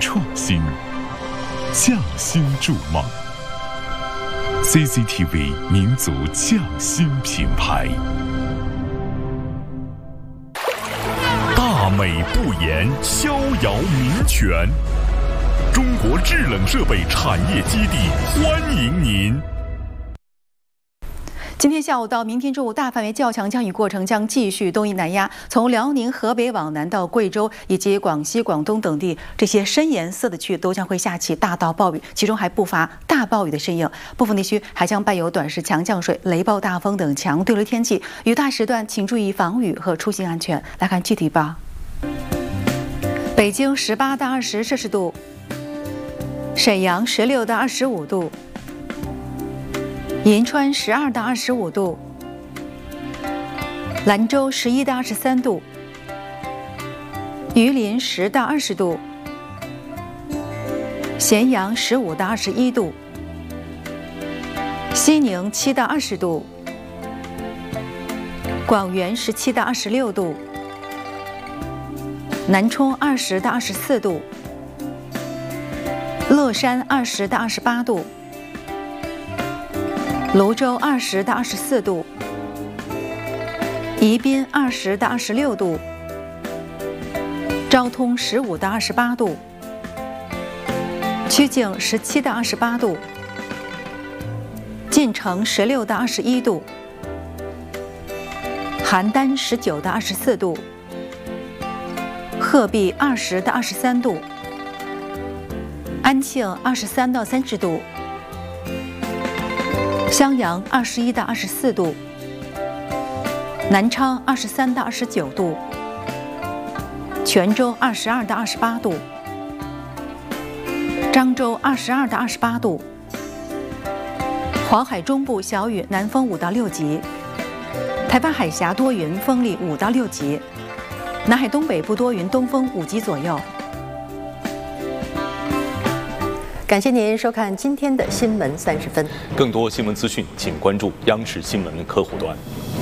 创新，匠心筑梦。CCTV 民族匠心品牌。大美不言，逍遥民权。中国制冷设备产业基地欢迎您。 今天下午到明天中午，大范围较强降雨过程将继续东移南压，从辽宁、河北往南到贵州以及广西、广东等地，这些深颜色的区域都将会下起大到暴雨，其中还不乏大暴雨的身影。部分地区还将伴有短时强降水、雷暴大风等强对流天气。雨大时段请注意防雨和出行安全。来看具体报：北京18到20摄氏度，沈阳16到25度。银川12到25度，兰州11到23度，榆林10到20度，咸阳15到21度，西宁7到20度，广元17到26度，南充20到24度，乐山20到28度。泸州20到24度，宜宾20到26度，昭通15到28度，曲靖17到28度，晋城16到21度，邯郸19到24度，鹤壁20到23度，安庆23到30度。襄阳21到24度，南昌23到29度，泉州22到28度，漳州22到28度，黄海中部小雨，南风5到6级，台湾海峡多云，风力5到6级，南海东北部多云，东风5级左右。 感谢您收看今天的新闻30分。 更多新闻资讯，请关注央视新闻客户端。